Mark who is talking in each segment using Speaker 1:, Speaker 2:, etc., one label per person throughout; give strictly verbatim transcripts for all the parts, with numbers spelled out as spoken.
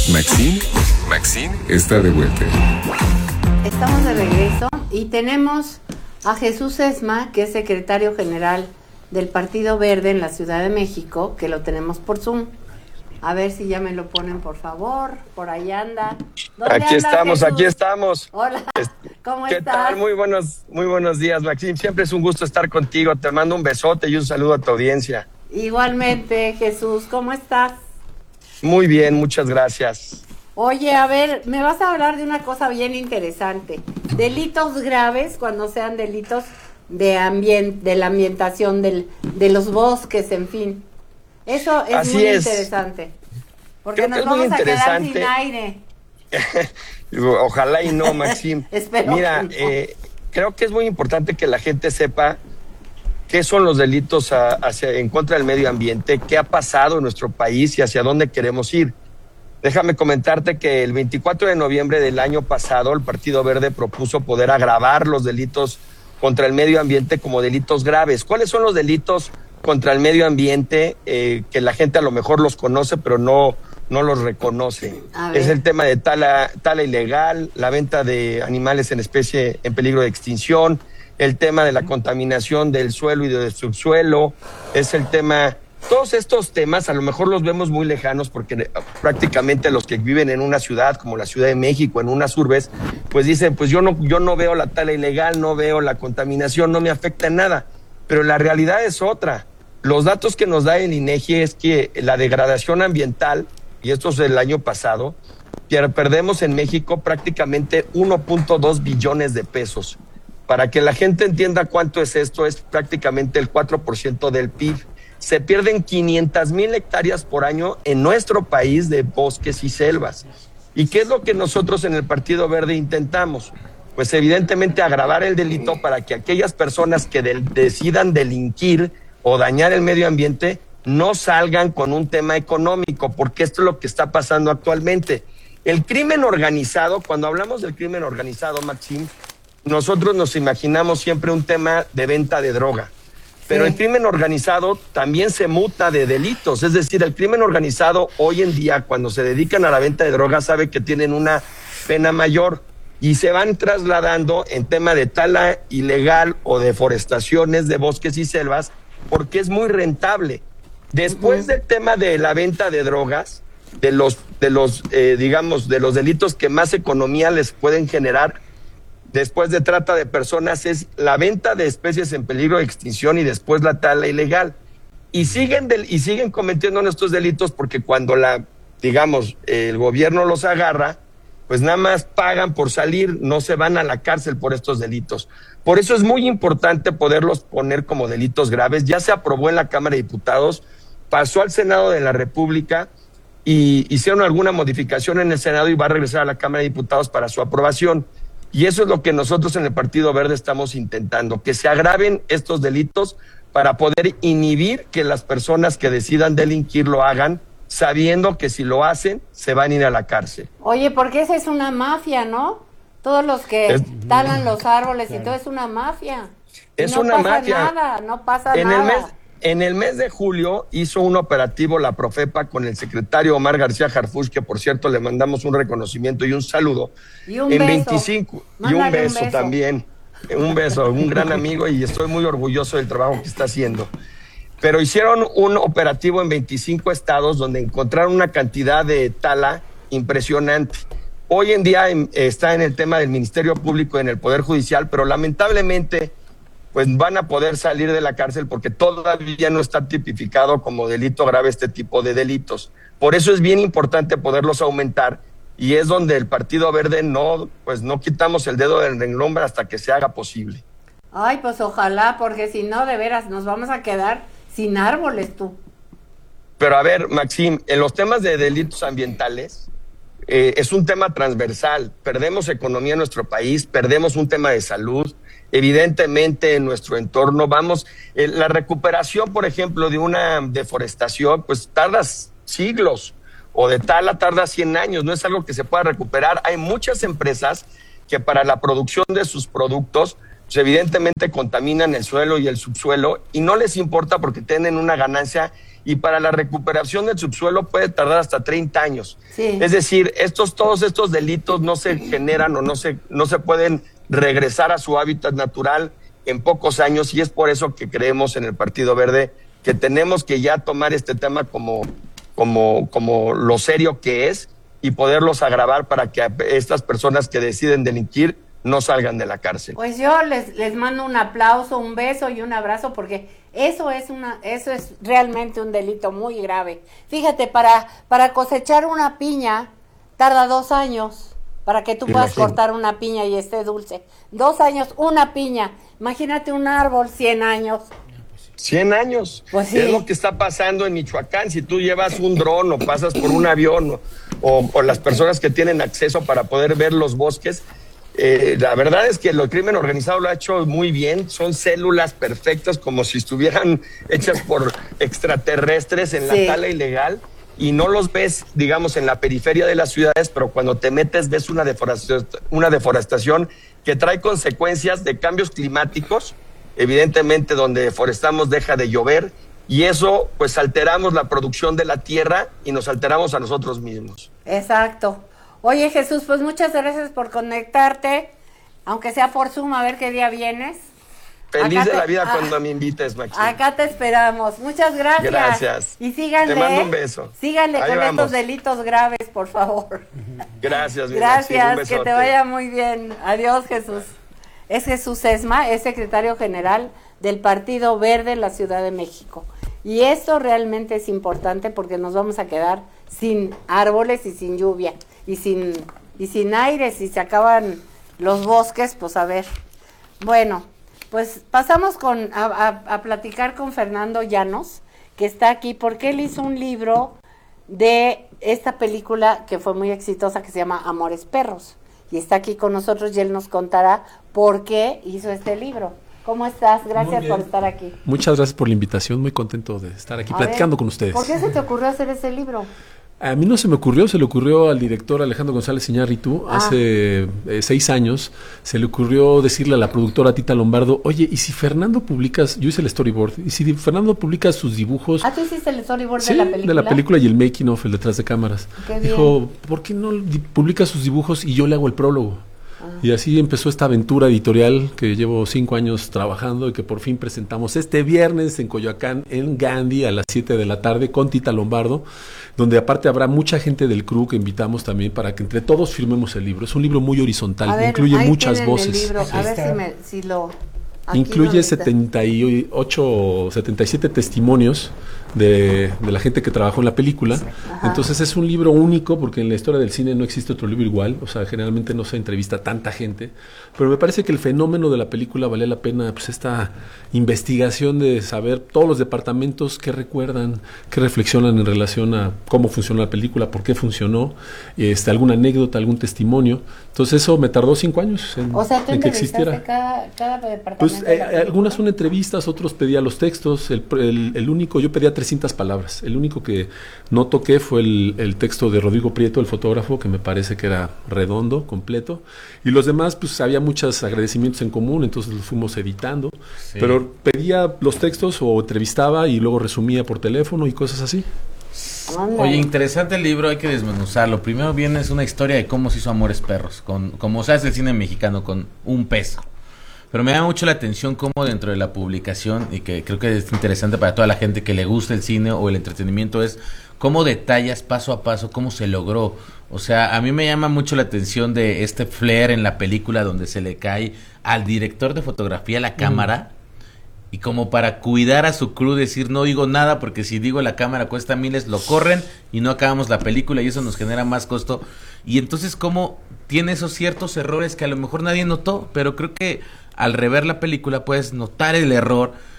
Speaker 1: Maxine, Maxine está de vuelta.
Speaker 2: Estamos de regreso y tenemos a Jesús Esma, que es secretario general del Partido Verde en la Ciudad de México, que lo tenemos por Zoom. A ver si ya me lo ponen, por favor. Por ahí anda.
Speaker 3: Aquí anda, estamos, Jesús? Aquí estamos.
Speaker 2: Hola, ¿cómo
Speaker 3: ¿Qué
Speaker 2: estás?
Speaker 3: tal? Muy buenos, muy buenos días, Maxine. Siempre es un gusto estar contigo. Te mando un besote y un saludo a tu audiencia.
Speaker 2: Igualmente, Jesús, ¿cómo estás?
Speaker 3: Muy bien, muchas gracias.
Speaker 2: Oye, a ver, me vas a hablar de una cosa bien interesante. Delitos graves, cuando sean delitos de ambiente, de la ambientación del, de los bosques, en fin. Eso es
Speaker 3: Así
Speaker 2: muy
Speaker 3: es.
Speaker 2: interesante. Porque
Speaker 3: Creo
Speaker 2: nos
Speaker 3: que es
Speaker 2: vamos
Speaker 3: muy
Speaker 2: a quedar sin
Speaker 3: interesante.
Speaker 2: aire.
Speaker 3: Ojalá y no, Maxine.
Speaker 2: Espero
Speaker 3: Mira,
Speaker 2: que no.
Speaker 3: eh, creo que es muy importante que la gente sepa qué son los delitos a, hacia, en contra del medio ambiente, qué ha pasado en nuestro país y hacia dónde queremos ir. Déjame comentarte que el veinticuatro de noviembre del año pasado el Partido Verde propuso poder agravar los delitos contra el medio ambiente como delitos graves. ¿Cuáles son los delitos contra el medio ambiente eh, que la gente a lo mejor los conoce pero no, no los reconoce? Es el tema de tala, tala ilegal, la venta de animales en especie en peligro de extinción, el tema de la contaminación del suelo y del subsuelo, es el tema... Todos estos temas a lo mejor los vemos muy lejanos porque prácticamente los que viven en una ciudad como la Ciudad de México, en unas urbes, pues dicen, pues yo no, yo no veo la tala ilegal, no veo la contaminación, no me afecta en nada. Pero la realidad es otra. Los datos que nos da el INEGI es que la degradación ambiental, y esto es del año pasado, perdemos en México prácticamente uno punto dos billones de pesos. Para que la gente entienda cuánto es esto, es prácticamente el cuatro por ciento del P I B. Se pierden quinientas mil hectáreas por año en nuestro país de bosques y selvas. ¿Y qué es lo que nosotros en el Partido Verde intentamos? Pues evidentemente agravar el delito para que aquellas personas que de- decidan delinquir o dañar el medio ambiente no salgan con un tema económico, porque esto es lo que está pasando actualmente. El crimen organizado, cuando hablamos del crimen organizado, Maxime, nosotros nos imaginamos siempre un tema de venta de droga. Pero
Speaker 2: Sí.
Speaker 3: el crimen organizado también se muta de delitos. Es decir, el crimen organizado hoy en día, cuando se dedican a la venta de drogas, sabe que tienen una pena mayor y se van trasladando en tema de tala ilegal o deforestaciones de bosques y selvas porque es muy rentable. Después
Speaker 2: Uh-huh.
Speaker 3: del tema de la venta de drogas, de los, de los eh, digamos, de los delitos que más economía les pueden generar, después de trata de personas, es la venta de especies en peligro de extinción y después la tala ilegal. Y siguen, del, y siguen cometiendo estos delitos porque cuando la, digamos, eh, el gobierno los agarra, pues nada más pagan por salir, no se van a la cárcel por estos delitos. Por eso es muy importante poderlos poner como delitos graves. Ya se aprobó en la Cámara de Diputados, pasó al Senado de la República y hicieron alguna modificación en el Senado y va a regresar a la Cámara de Diputados para su aprobación. Y eso es lo que nosotros en el Partido Verde estamos intentando, que se agraven estos delitos para poder inhibir que las personas que decidan delinquir lo hagan, sabiendo que si lo hacen, se van a ir a la cárcel.
Speaker 2: Oye, porque esa es una mafia, ¿no? Todos los que
Speaker 3: Es-
Speaker 2: talan los árboles y todo es una mafia. Y
Speaker 3: Es
Speaker 2: no
Speaker 3: una
Speaker 2: pasa
Speaker 3: mafia.
Speaker 2: nada, no pasa
Speaker 3: En
Speaker 2: nada.
Speaker 3: el mes, en el mes de julio hizo un operativo la Profepa con el secretario Omar García Harfuch, que por cierto le mandamos un reconocimiento y un saludo.
Speaker 2: Y un
Speaker 3: en
Speaker 2: beso.
Speaker 3: veinticinco y un
Speaker 2: Mándale un
Speaker 3: beso,
Speaker 2: beso.
Speaker 3: también. Un beso, un gran amigo y estoy muy orgulloso del trabajo que está haciendo. Pero hicieron un operativo en veinticinco estados donde encontraron una cantidad de tala impresionante. Hoy en día en, está en el tema del Ministerio Público y en el Poder Judicial, pero lamentablemente pues van a poder salir de la cárcel porque todavía no está tipificado como delito grave este tipo de delitos. Por eso es bien importante poderlos aumentar y es donde el Partido Verde no, pues no quitamos el dedo del renglón hasta que se haga posible.
Speaker 2: Ay, pues ojalá, porque si no, de veras, nos vamos a quedar sin árboles, tú.
Speaker 3: Pero a ver, Maxime, en los temas de delitos ambientales eh, es un tema transversal. Perdemos economía en nuestro país, perdemos un tema de salud. Evidentemente en nuestro entorno vamos, eh, la recuperación, por ejemplo, de una deforestación, pues tarda siglos, o de tala tarda cien años, no es algo que se pueda recuperar. Hay muchas empresas que para la producción de sus productos pues evidentemente contaminan el suelo y el subsuelo y no les importa porque tienen una ganancia y para la recuperación del subsuelo puede tardar hasta treinta años.
Speaker 2: Sí.
Speaker 3: Es decir, estos, todos estos delitos no se generan o no se, no se pueden regresar a su hábitat natural en pocos años y es por eso que creemos en el Partido Verde que tenemos que ya tomar este tema como, como, como lo serio que es y poderlos agravar para que estas personas que deciden delinquir no salgan de la cárcel.
Speaker 2: Pues yo les, les mando un aplauso, un beso y un abrazo porque eso es una, eso es realmente un delito muy grave. Fíjate, para, para cosechar una piña tarda dos años para que tú puedas
Speaker 3: Imagínate.
Speaker 2: cortar una piña y esté dulce. Dos años, una piña. Imagínate un árbol, cien años.
Speaker 3: cien años.
Speaker 2: Pues sí.
Speaker 3: Es lo que está pasando en Michoacán. Si tú llevas un dron o pasas por un avión o, o, o las personas que tienen acceso para poder ver los bosques, eh, la verdad es que el crimen organizado lo ha hecho muy bien. Son células perfectas como si estuvieran hechas por extraterrestres en
Speaker 2: Sí.
Speaker 3: la tala ilegal y no los ves, digamos, en la periferia de las ciudades, pero cuando te metes ves una deforestación, una deforestación que trae consecuencias de cambios climáticos. Evidentemente donde deforestamos deja de llover y eso pues alteramos la producción de la tierra y nos alteramos a nosotros mismos.
Speaker 2: Exacto. Oye, Jesús, pues muchas gracias por conectarte, aunque sea por Zoom, a ver qué día vienes.
Speaker 3: Feliz
Speaker 2: Acá
Speaker 3: de
Speaker 2: te-
Speaker 3: la vida
Speaker 2: ah,
Speaker 3: cuando me invites, Maxine.
Speaker 2: Acá te esperamos. Muchas gracias.
Speaker 3: Gracias.
Speaker 2: Y síganle.
Speaker 3: Te mando un beso.
Speaker 2: Síganle
Speaker 3: Ahí
Speaker 2: con
Speaker 3: vamos.
Speaker 2: estos delitos graves, por favor.
Speaker 3: Gracias, mi Maxine, un
Speaker 2: Gracias, que
Speaker 3: besote.
Speaker 2: te vaya muy bien. Adiós, Jesús. Es Jesús Esma, es secretario general del Partido Verde en la Ciudad de México. Y esto realmente es importante porque nos vamos a quedar sin árboles y sin lluvia y sin y sin aire. Si se acaban los bosques, pues a ver. Bueno, pues pasamos con a, a, a platicar con Fernando Llanos, que está aquí porque él hizo un libro de esta película que fue muy exitosa que se llama Amores Perros. Y está aquí con nosotros y él nos contará por qué hizo este libro. ¿Cómo estás? Gracias por estar aquí.
Speaker 4: Muchas gracias por la invitación, muy contento de estar aquí
Speaker 2: A
Speaker 4: platicando
Speaker 2: ver,
Speaker 4: con ustedes.
Speaker 2: ¿Por qué se te ocurrió hacer ese libro?
Speaker 4: A mí no se me ocurrió, se le ocurrió al director Alejandro González Iñárritu
Speaker 2: Ah.
Speaker 4: hace eh, seis años, se le ocurrió decirle a la productora Tita Lombardo, oye, ¿y si Fernando publicas, yo hice el storyboard, y si Fernando publica sus dibujos
Speaker 2: Ah, ¿tú hiciste el storyboard
Speaker 4: sí,
Speaker 2: de la película?
Speaker 4: de la película y el making of, el detrás de cámaras?
Speaker 2: Qué
Speaker 4: Dijo, ¿por qué no di- publica sus dibujos y yo le hago el prólogo?
Speaker 2: Ah.
Speaker 4: Y así empezó esta aventura editorial que llevo cinco años trabajando y que por fin presentamos este viernes en Coyoacán, en Gandhi, a las siete de la tarde con Tita Lombardo, donde aparte habrá mucha gente del crew que invitamos también para que entre todos firmemos el libro. Es un libro muy horizontal,
Speaker 2: A ver,
Speaker 4: incluye
Speaker 2: ahí
Speaker 4: muchas
Speaker 2: tienen
Speaker 4: voces.
Speaker 2: el libro. A
Speaker 5: Ahí
Speaker 2: ver
Speaker 5: está.
Speaker 2: si, me, si lo... aquí
Speaker 4: Incluye
Speaker 2: donde está.
Speaker 4: setenta y ocho, setenta y siete testimonios de, de la gente que trabajó en la película.
Speaker 2: Ajá.
Speaker 4: Entonces es un libro único porque en la historia del cine no existe otro libro igual. O sea, generalmente no se entrevista a tanta gente. Pero me parece que el fenómeno de la película vale la pena, pues esta investigación de saber todos los departamentos qué recuerdan, qué reflexionan en relación a cómo funcionó la película, por qué funcionó, este, alguna anécdota, algún testimonio. Entonces eso me tardó cinco años en,
Speaker 2: O sea, tú
Speaker 4: en que
Speaker 2: entrevistaste
Speaker 4: existiera.
Speaker 2: cada, cada departamento
Speaker 4: Pues
Speaker 2: de
Speaker 4: eh,
Speaker 2: la película.
Speaker 4: algunas son entrevistas, otros pedía los textos. El, el, el único, yo pedía trescientas palabras. El único que no toqué fue el, el texto de Rodrigo Prieto, el fotógrafo, que me parece que era redondo, completo. Y los demás, pues había muchos agradecimientos en común, entonces los fuimos editando.
Speaker 5: Sí.
Speaker 4: Pero pedía los textos o entrevistaba y luego resumía por teléfono y cosas así.
Speaker 2: Ándale.
Speaker 5: Oye, interesante el libro, hay que desmenuzarlo. Primero viene es una historia de cómo se hizo Amores Perros, con como se hace el cine mexicano, con un peso. Pero me llama mucho la atención cómo dentro de la publicación, y que creo que es interesante para toda la gente que le gusta el cine o el entretenimiento, es cómo detallas paso a paso cómo se logró. O sea, a mí me llama mucho la atención de este flair en la película donde se le cae al director de fotografía la cámara. Y como para cuidar a su crew, decir no digo nada porque si digo la cámara cuesta miles, lo corren y no acabamos la película y eso nos genera más costo. Y entonces como tiene esos ciertos errores que a lo mejor nadie notó, pero creo que al rever la película puedes notar el error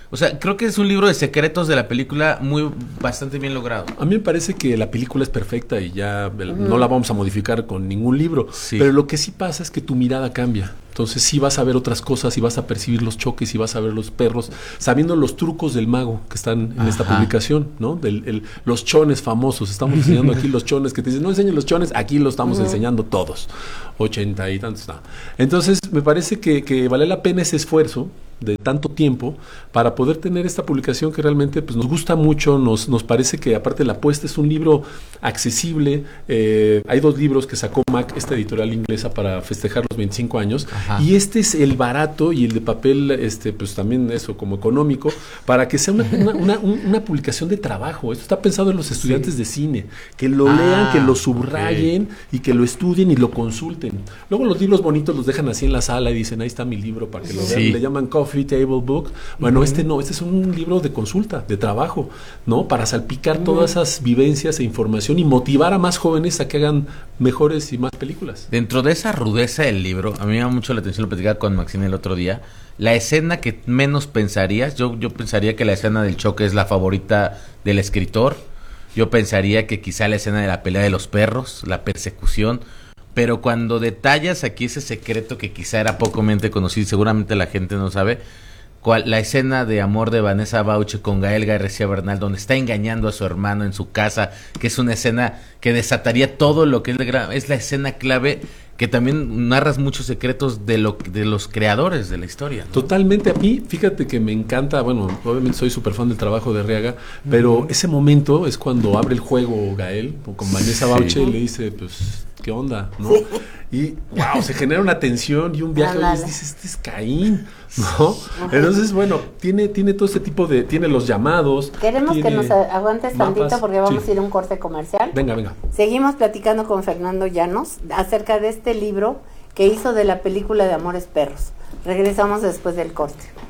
Speaker 5: O sea, creo que es un libro de secretos de la película muy bastante bien logrado.
Speaker 4: A mí me parece que la película es perfecta y ya el, uh-huh. no la vamos a modificar con ningún libro. Sí. Pero lo que sí pasa es que tu mirada cambia. Entonces sí vas a ver otras cosas y vas a percibir los choques y vas a ver los perros, sabiendo los trucos del mago que están en Ajá. esta publicación, ¿no? Del, el, los chones famosos. Estamos enseñando aquí los chones que te dicen, no enseñen los chones, aquí los estamos uh-huh. enseñando todos. Ochenta y tantos. No. Entonces me parece que, que vale la pena ese esfuerzo de tanto tiempo para poder tener esta publicación que realmente pues, nos gusta mucho, nos, nos parece que aparte la apuesta es un libro accesible. Eh, hay dos libros que sacó Mac, esta editorial inglesa, para festejar los veinticinco años. Ajá. Y este es el barato y el de papel, este pues también eso como económico, para que sea una, una, una, una publicación de trabajo. Esto está pensado en los estudiantes sí. de cine, que lo ah, lean, que lo subrayen okay. y que lo estudien y lo consulten. Luego los libros bonitos los dejan así en la sala y dicen, ahí está mi libro para que lo vean, sí. le llaman Coffee Table Book. Bueno, uh-huh. este no, este es un libro de consulta, de trabajo, ¿no? Para salpicar uh-huh. todas esas vivencias e información y motivar a más jóvenes a que hagan mejores y más películas.
Speaker 5: Dentro de esa rudeza del libro, a mí me llama mucho la atención, lo platicaba con Maxine el otro día, la escena que menos pensarías, yo, yo pensaría que la escena del choque es la favorita del escritor, yo pensaría que quizá la escena de la pelea de los perros, la persecución, pero cuando detallas aquí ese secreto que quizá era pocamente conocido y seguramente la gente no sabe, cual, la escena de amor de Vanessa Bauche con Gael García Bernal, donde está engañando a su hermano en su casa, que es una escena que desataría todo lo que es, de, es la escena clave, que también narras muchos secretos de lo de los creadores de la historia, ¿no?
Speaker 4: Totalmente. A mí, fíjate que me encanta, bueno, obviamente soy súper fan del trabajo de Arriaga, pero uh-huh. ese momento es cuando abre el juego Gael con Vanessa Bauche sí. y le dice, pues, ¿qué onda? ¿No? Sí. Y, wow, se genera una tensión y un viaje, y dices, este es Caín, ¿no? Entonces, bueno, tiene, tiene todo este tipo de, tiene los llamados.
Speaker 2: Queremos que nos aguantes mapas, tantito porque vamos sí. a ir a un corte comercial.
Speaker 4: Venga, venga.
Speaker 2: Seguimos platicando con Fernando Llanos acerca de este libro que hizo de la película de Amores Perros. Regresamos después del corte.